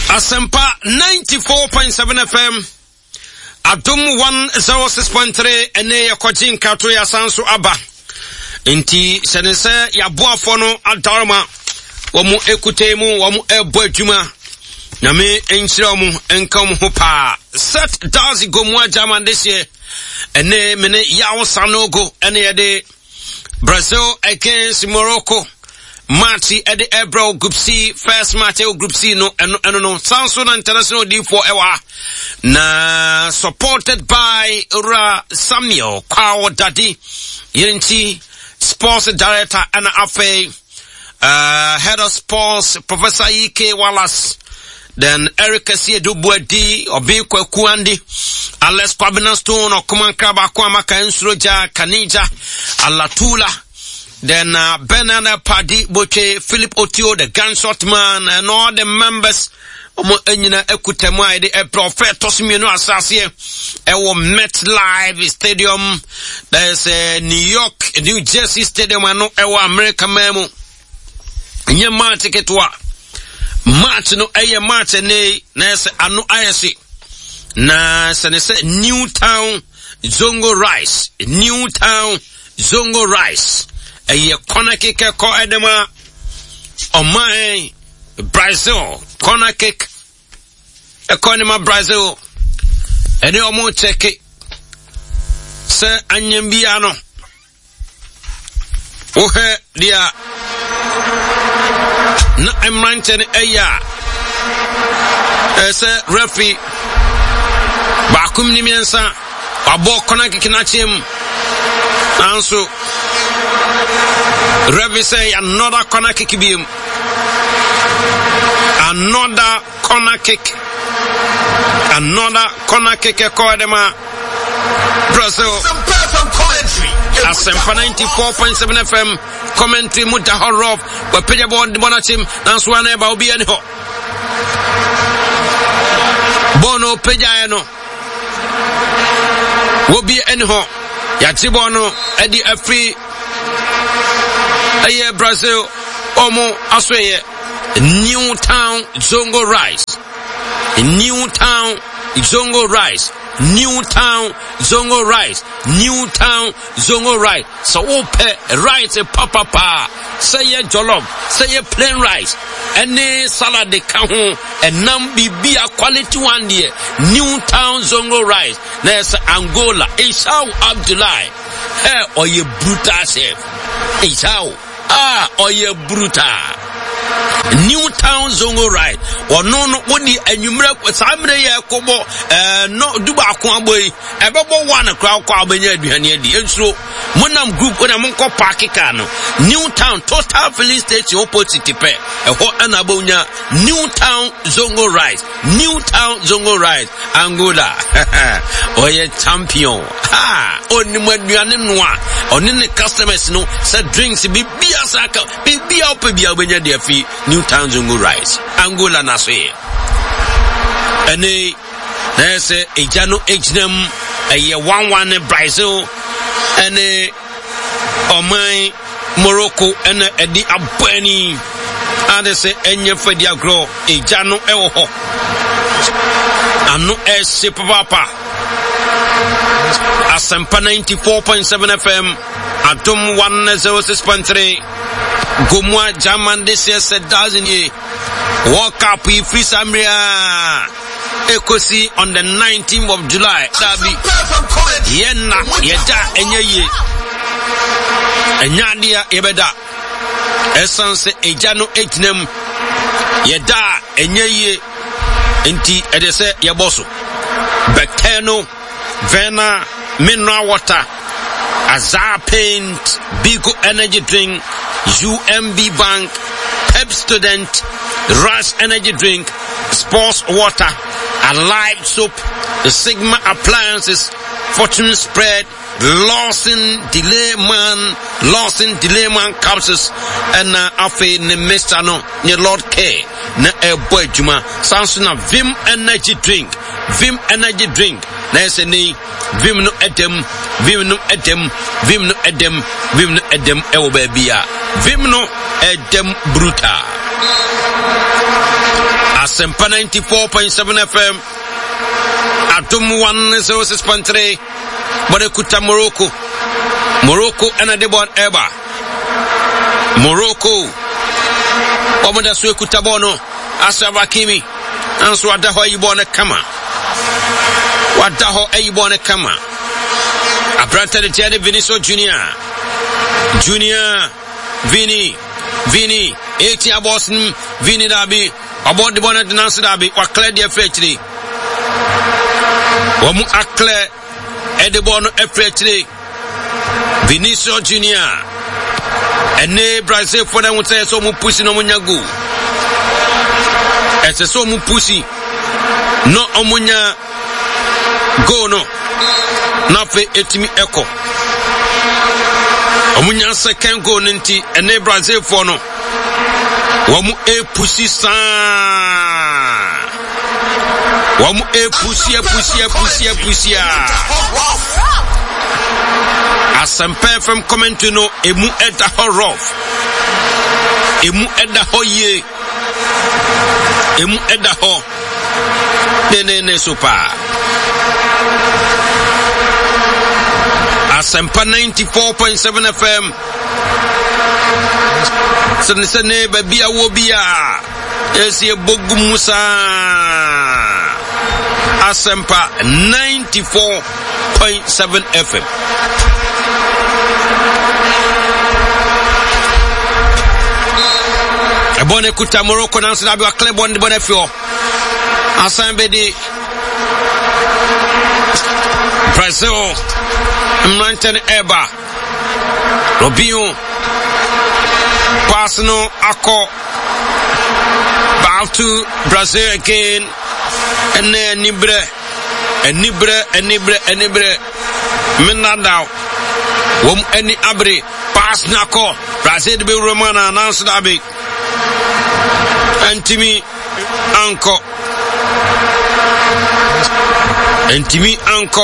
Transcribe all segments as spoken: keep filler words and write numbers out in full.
Asempa ninety-four point seven F M. Adum one oh six point three ene yakojin kato ya sanso aba. Inti senese ya boafo no adarma wamu ekutemu wamu ebo adwuma. Nyame enchira mu enka mu ho pa. Set dazi gomwa jama desye ene mene yawo sanogo ene yede Brazil against Morocco. Match at the Ebro Group C, first match of Group C, no, and no, no, Samsung International D four Ewa. Na, supported by Ura Samuel, Kwao Daddy, Yerinchi, Sports Director, Anna Afe, uh, Head of Sports, Professor E K Wallace, then Erica Siedubu D, Obi Kwekuandi, Alex Kwabena Stone, or Kuman Kraba Kwamaka Ensroja, Kanija, Alatula. Then uh, Bernard Paddy Boche, Philip Otio, the gunshot man, and all the members of Enyina Ekutemwa, the Prophet Tosimino Assassin, Ewo MetLife Stadium, there's a New York, New Jersey Stadium, and no Ewa America Memo. Nye ma ticket wa. Match no eye match ne, nese anu ayasi. Na senese Newtown Zongo Rice, Newtown Zongo Rice. Eye corner kick ko edema Omai Brazil corner kick economy Brazil ene omo check se anyambia no ohe dia na emranten eya ese referee bakum ni miensa abo corner kick na chem anso Revi say another corner kick beam. Another corner kick. Another corner kick Kodema Brazil. Asempa ninety-four point seven F M commentary muta horror we peja bon bonachim nanswana ba obi ani ho. Bono peja eno. Obi ani ho. Ya tibono edi afri Aye Brazil Omo Asweye Newtown Zongo Rice Newtown Zongo Rice Newtown Zongo Rice Newtown Zongo Rice so ope rice papa pa say jollof say plain rice any salad de ka ho enam bibia quality one there Newtown Zongo Rice there's Angola Isau Abdullah eh oye brutal chef Isau Ah, oye brutal. Newtown Zongo Rice. Or no, no, what the enumerate with Samre Yakobo, uh, no, Duba Kwamboy, a bubble one a crowd Kwabanya behind the intro. Monam group when I'm called Pakicano. Newtown, total filling station opposite Tipe, a hot anabonia. Newtown Zongo Rice. Newtown Zongo Rice. Angola. Oye champion. Ha, only when you are noir. On the customers no, said drinks be beer saka, be beer up a beer when you're there fee. Newtown Zongo Rice, Angola Naswe. And there's a Jano Ejnam, a one one Brazil, and a Omai Morocco, and a di Abani, and they say Enya Fedia Grow, a Jano Eho, and no S Papa. Asempa ninety-four point seven F M, Atom one oh six point three. Gomwa German this year said doesn't ye walk up with free Samria Ekosi on the nineteenth of July. Dabi Yena Yeda Enye Enyadia Ebeda Essence Ejano Ejnem Yeda Enye Enti Edese Yabosu Becteno Vena Mineral Water Azar Paint Bigo Energy Drink U M B Bank, Pep Student, Rush Energy Drink, Sports Water, Alive Soap, Sigma Appliances, Fortune Spread, Lawson Delay Man, Lawson Delay Man Capsules, and uh, Afe Nemestano, ne Lord K, ne Ebo Juma, Samsung Vim Energy Drink, Vim Energy Drink, Nese ni Vim no Edem, Vim no Edem, Vim no Edem, Vim no Edem Ewo Babia, Vim no Edem Bruta. Asempa ninety-four point seven F M. Atum one oh six point three. Bodekuta Morocco. Morocco and Adebon Eba. Morocco. Omoda Suekuta Bono. Asaba Kimi. Anso Adaho Ibone Kama. Wadaho Ibone Kama. Abranta de Tiade Vinicio Junior. Junior. Vini. Vini. eighty Boston. Vini Dabi. About the bonnet Nancy Dabi. Or Claire de Fletchley. Wamu Akle. Edebono Fletchley. Vinicio Junior. Ene Brazil for them would say so mu pussy no munyagu. Ese so mu pussy. No omunya go no. Na fe etimi echo. Omunya second go ninti ene Brazil for no. Wamu e pussy sa. Wamu e pussy pussy pussy pussy. Asempa F M comment to know emu eda ho rough. Emu eda ho ye. Emu eda ho. Nene ne super. Asempa ninety-four point seven F M. Sene sene babia wobia. Esi bogu musa. Asempa ninety-four point seven F M. Ebone kuta Morocco nansi dabi wa klebon di bonefio. Asambe di Brazil. Mlanten Eba. Robinho. Pasno Ako. Back to Brazil again. Ene Nibre. Enibre, Enibre, Enibre. Minadao. Wom eni abri. Pass Nako. Brazil be Romana nansi dabi. Antimi Anko Antimi Anko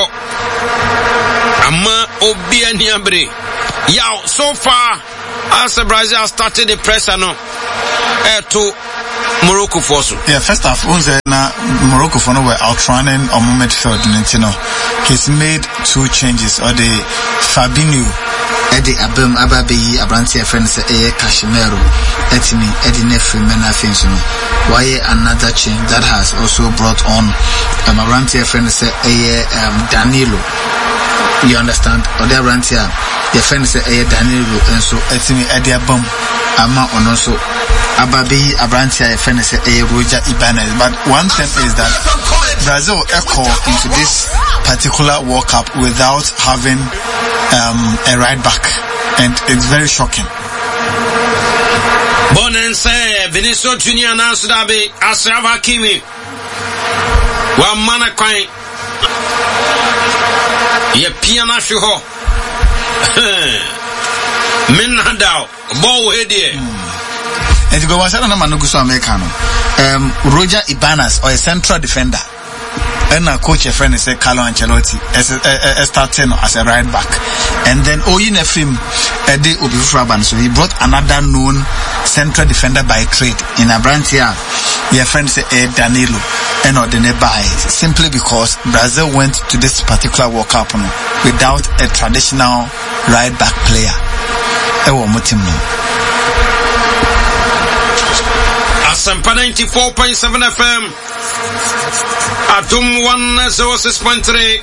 Ama Obia Niabre. Yow, so far as Brazil has started the press no eh to Morocco for so. Yeah, first half unze na Morocco for no were outrunning on midfield Nintino. He's made two changes or the Fabinho Eddie Abem Ababi Abrantia friends a Cashmero Etimi Eddie Nefri Mena Finson. Why another change that has also brought on um Abrantia friends a um Danilo. You understand? Or the Abrantia the friends a Danilo and so Etimi Eddie Abem Ama on also Ababi Abrantia friends a Roger Ibanez. But one thing is that Brazil echo into this particular World Cup without having um, a right back, and it's very shocking. Bonense Vinicio Junior announced that be Ashraf Hakimi. One man a coin. Ye piano shuho. Minadao. Bow head. And to go was another man who Americano. Um, Roger Ibanez or a central defender. And a coach a friend is a Carlo Ancelotti as a, a, a starting as a right back. And then Oyinefrim Ede Obifraban, so he brought another known central defender by trade in Abrantia. Your friend say a Danilo and or the nearby simply because Brazil went to this particular World Cup no, without a traditional right back player. Ewo Mutimu. Asempa ninety-four point seven F M. Atum one oh six point three.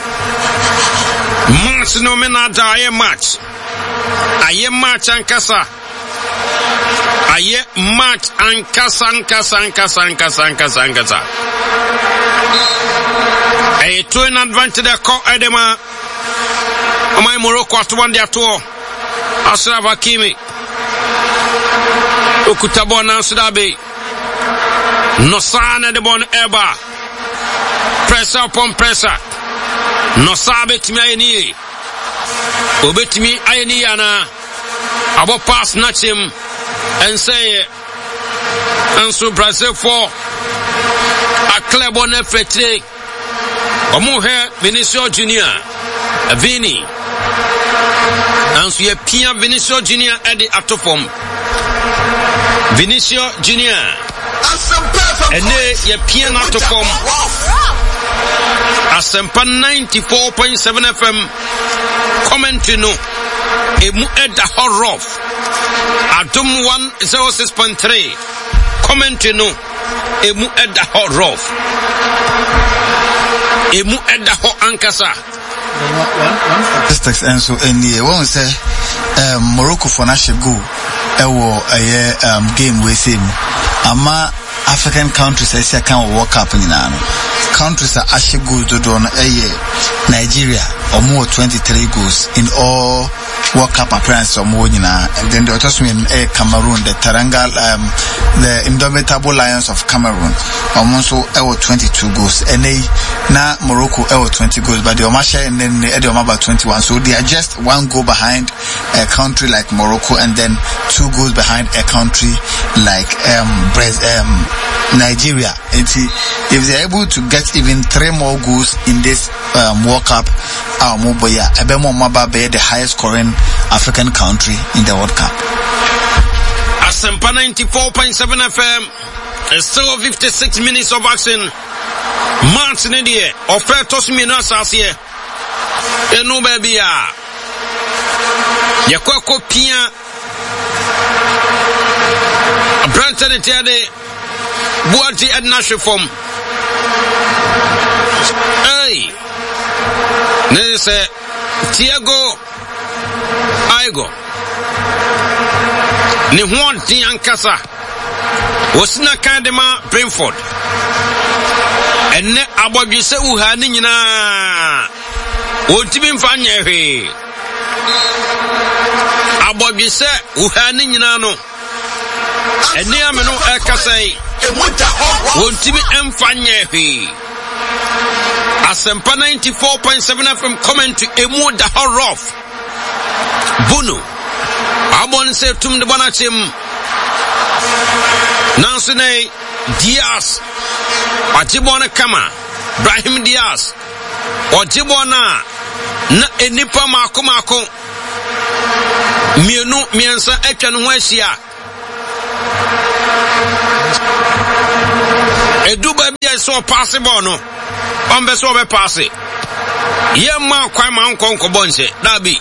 Match no menada aye match. Aye match ankasa. Aye match ankasa ankasa ankasa ankasa ankasa ankasa. Aye two in advantage de ko edema. Amai Morocco at one dia two. Ashraf Hakimi. Okutabo na Sudabe. No sana de bon eba. Pressure upon pressure. No sabe timi ayeni. Obetimi ayeni ana. Abo pass snatch him and say and so Brazil for a club on F three. Omo he Vinicio Junior. Vini. And so ye pia Vinicio Junior Eddie Atopom. Vinicio Junior. ene ye piano to form Asempa ninety-four point seven F M comment no emu eda horof Adum one oh six point three comment no emu eda horof emu eda ho ankasa statistics and so any one say um, Morocco for national go ewo aye um game we say ama African countries I say can work up in now countries are actually good to do aye Nigeria or more twenty-three goals in all World Cup appearances or more, and then the other win uh, Cameroon, the Teranga, um, the Indomitable Lions of Cameroon, almost uh, twenty-two goals, and they now Morocco uh, twenty goals, but the Omasha and then the Omaba twenty-one, so they are just one goal behind a country like Morocco, and then two goals behind a country like um, Brazil, um Nigeria. And see, if they're able to get even three more goals in this um, World Cup, our Moboya, Ebemo Mababe, the highest scoring African country in the World Cup. Asempa ninety-four point seven F M. It's still fifty-six minutes of action. Martin Edie, offer to me no assassin. Eno baby ya. Yakwa kopia. Branton Etiade. Buati Edna Shifom. Hey. Nese Thiago Aigo ni huanti ankasa wasina kandema Brentford enne abodwese uhani nyina otimi mfanye he abodwese uhani nyina no enne ameno ekasai otimi mfanye he Asempa ninety-four point seven F M comment to emu da horof Bunu Abon se tum de bonachim Nansune Diaz Ajibona Kama Brahim Diaz Ajibona na enipa mako mako mienu miensa etwa no ahia eduba bia so possible no Ombe so be pass it. Ye ma kwan ma nkonko bonse dabi.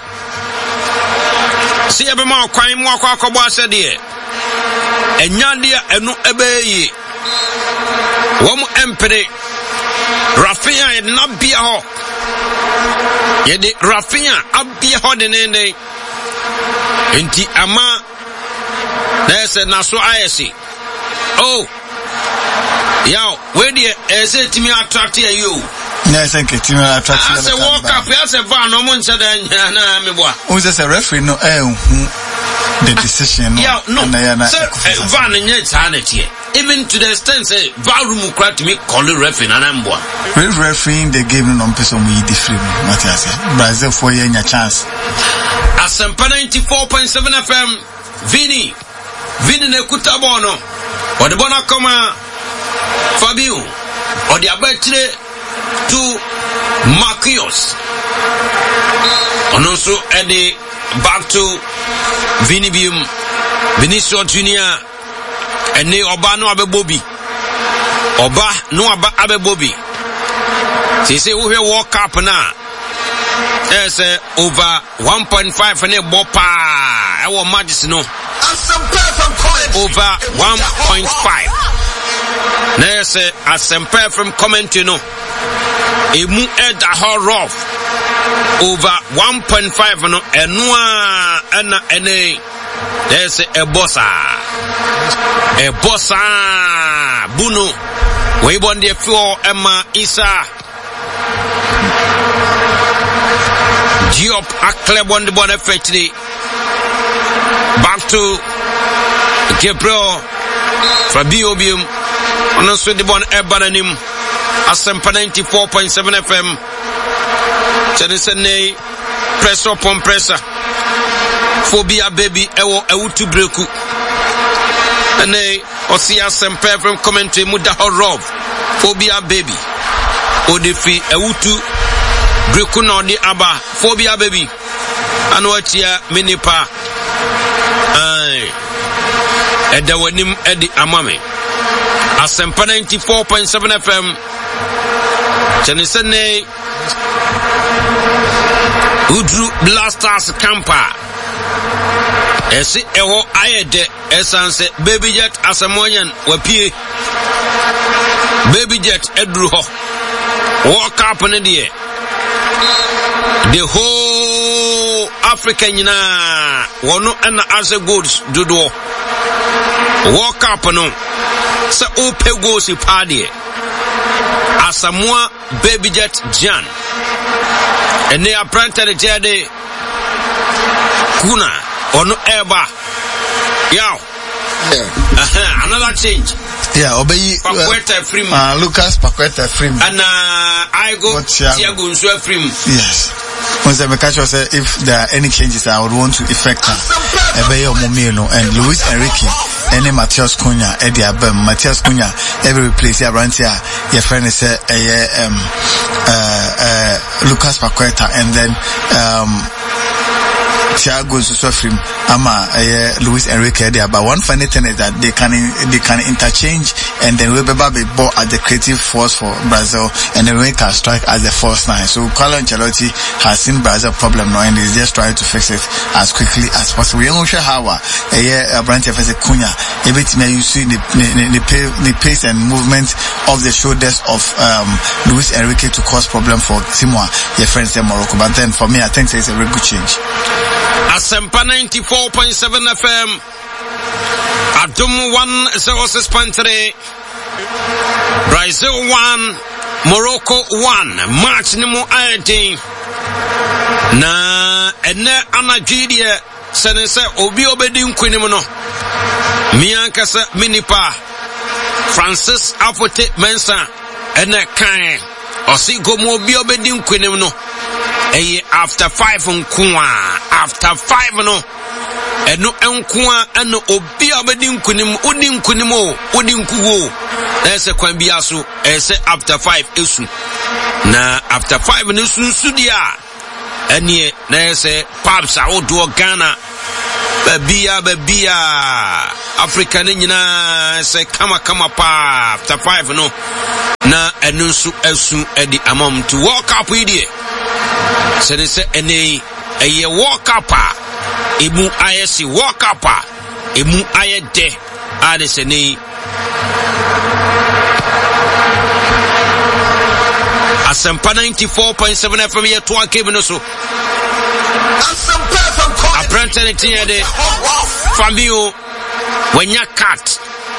Si ebe ma kwan mu akwa akọbọ asede. Enya de enu ebe yi. Wo mu empere. Rafinha e na bia ho. Ye de Rafinha abia ho de nene. Enti ama na se na so ayesi. Oh. Yo, where the is it me attract you? Yes, thank you. Team attract you. As a walk up, as a van, no one said, na me boy. Who's a referee? No, eh, the decision. Yeah, no, sir, van in your sanity. Even to the extent say, Valum cry to me, call the referee, and I'm boy. Referee, they gave no person we different. What I say, Brazil for you in your chance. Asempa ninety-four point seven F M, Vini, Vini ne kutabono, or the bona come. Fabio or the abetre to Marquinhos and also Eddie back to Vinibium Vinicius Junior and ne Oba no abe Bobby Oba no abe Bobby. They say we will walk up now. There's uh, over one point five for ne bopa our majesty no over one point five. Nese Asempa from comment you know emu eda horof over one point five no enua ena ene nese ebosa ebosa bunu we bon de fio ema isa Diop aklebon de bon effectly back to Gabriel Fabio Bium on so the bon ebananim Asempa ninety-four point seven F M Chenisene press up on pressure phobia baby ewo ewutu breku ene osi Asempa from commentary muda horov phobia baby odefi ewutu breku na odi aba phobia baby anu achia minipa ai edawanim edi amame Asempa ninety-four point seven F M. Chenisene Udru Blasters Camper. Esi eho ayede esanse Baby Jet asamoyan wapie. Baby Jet edru ho. Walk up on the the whole African yina wono and as a goods dudo. Walk up no sa ope go si party Asamoah Baby Jet Jan and they are planted the jade kuna ono eba yow. Uh-huh. Another change. Yeah, obey Paqueta Freeman. Uh, Lucas Paqueta Freeman. And uh, I go Thiago Nsue Freeman. Yes. Once I catch you say if there are any changes I would want to effect Obey Momino and Luis Enrique and Matheus Cunha, Eddie Abem, Matheus Cunha, every replace here around here. Your friend is uh, um uh uh Lucas Paqueta and then um Thiago Nsue Ama uh, Luis Enrique there. But one funny thing is that they can they can interchange and then we be bought as the creative force for Brazil and then we can strike as the first nine. So Carlo Ancelotti has seen Brazil problem now and he's just trying to fix it as quickly as possible. We don't sure how a year branch of Cunha every time you see the the, the pace and movement of the shoulders of um Luis Enrique to cause problem for Samoa, your friends in Morocco. But then for me I think it's a very good change. Asempa ninety-four point seven F M. Adum one oh six point three. Brazil one, Morocco one. Match ni mu ayeti. Na ene anadwidie sene se obi obedi nkwenim no. Mianka se minipa Francis Afote Mensah ene kan osi gomo obi obedi nkwenim no. Eye after five nkuwa after five no eno nkuwa eno obi abedi nkunim odi nkunim o odi nkuwo na ese kwan bia so ese after five esu na after five no sunsu dia enie na ese paps a odo Ghana babia babia Africa ni nyina ese kama kama pa after five no na eno su esu edi amom to walk up with you. So they say any a walk up emu ayesi walk up emu ayede ade se ni Asempa ninety-four point seven F M here to akebe no so Asempa from de Fabio wenya cat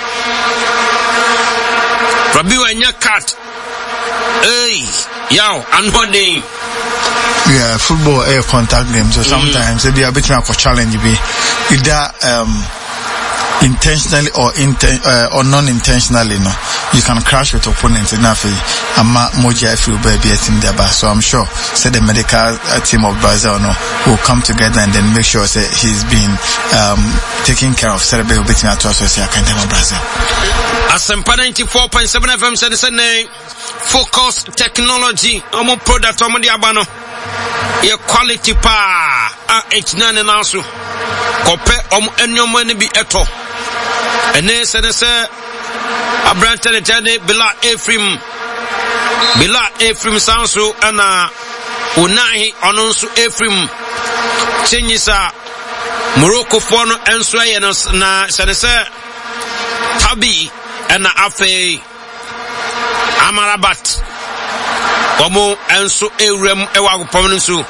Fabio wenya cat hey yow anhoding. Yeah, football air contact game. So sometimes mm. they be a bit more for challenge. Be either um intentionally or inten uh, or non-intentionally. No, you can crash with opponents enough. Ama moja if you be a team there, so I'm sure say the medical team of Brazil no will come together and then make sure say he's been um taken care of. So be a bit more to us. So I can tell Brazil. Asempa ninety-four point seven F M said the same. Focus technology. Omo product omo di abano. Ye quality pa a H nine na so kope om enyomo ni bi eto ene se ne se abrante le tade Bila Ephraim Bila Ephraim sanso ana unahi ononso Ephraim chenyisa Morocco for no enso ye na se ne se tabi ana afi Amarabat Omo enso ewrem ewa agopom nso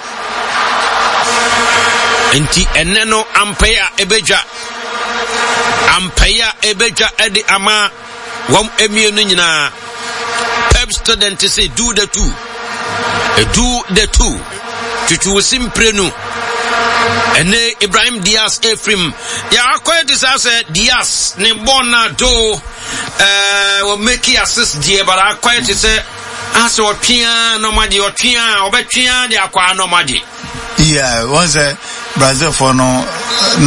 enti eneno ampaya ebeja ampaya ebeja edi ama wam emienu nyina pep student say do the two e do the two tutu simprenu ene Ibrahim Diaz Ephraim ya akoye disase Diaz ne bona do eh wo make assist die bara akoye disase aso otwea no madi otwea obetwea de akwa no madi. Yeah, once uh, Brazil for no na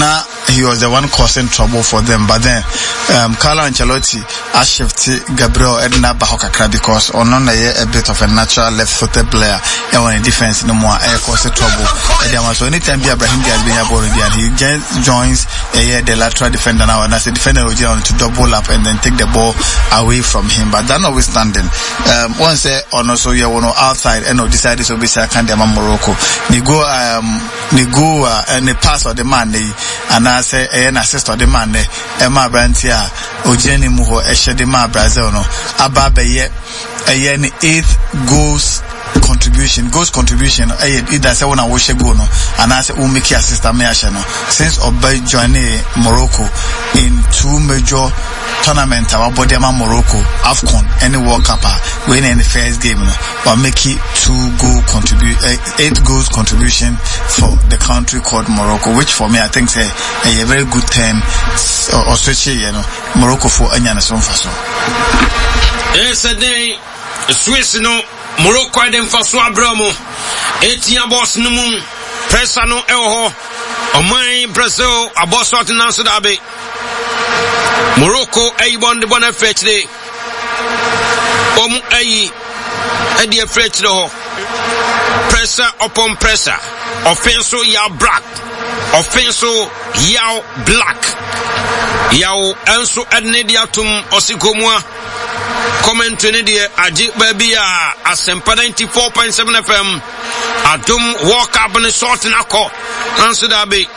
he was the one causing trouble for them. But then um, Carlo Ancelotti has shifted Gabriel Edna Bahokakra because on a bit of a natural left-footed player and when defense no more air cause trouble. And there was anytime Ibrahim Diaz being able and he joins uh, the lateral defender now, and as a defender will to double up and then take the ball away from him. But that notwithstanding, um, once uh, on also you know outside and no decided to be second the Morocco. They go um they go uh, and the pass of the man they and I say an assist of the man they Emma Brantia Ojeni Muho Eshedema Brazil no Ababe ye a eighth goals contribution goals contribution eh either say when I wish go no and I say who make assist me no since Obey journey Morocco in two major tournament our body ama Morocco AFCON any World Cup win in the first game no but make it two goal contribute uh, eight goals contribution for the country called Morocco, which for me I think say a, a very good term or, or switch you know Morocco for anyana so faso. Yes, a day Swiss no Morocco dem faso abramo etia boss no mu pressa no eho omai Brazil aboso atenanso dabe Morocco ayi bon de bona fetchde om ayi edi fetchde ho pressure upon pressure offenso ya black offenso ya black yaw enso edne diatum osikomua comment ne de agi baby a Asempa ninety-four point seven F M adum walk up ne short na ko anso da be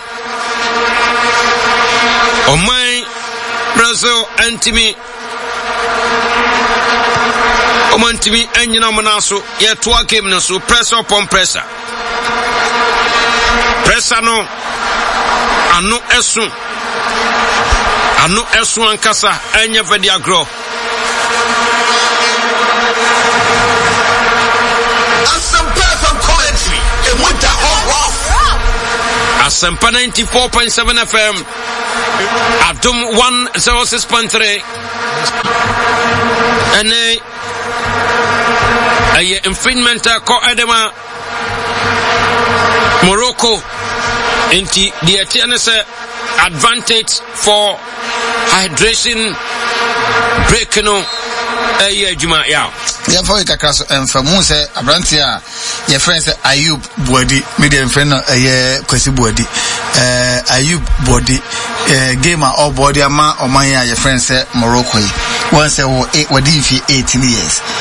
o my Brazil antimi o mantimi anyina manaso ye to game no so pressure upon pressure pressure no anu esu anu esu ankasa anya vedi agro Asempa ninety-four point seven F M Adum one oh six point three and a infringement ko edema Morocco into the T N advantage for hydration break no eh juma ya ya for kakra so emfamu se abrantia your friend say Ayub Bodi medium friend eh Kwesi Bodi eh Ayub Bodi eh game all body ama oman ya your friend say Morocco one say wo wadi fi eighteen years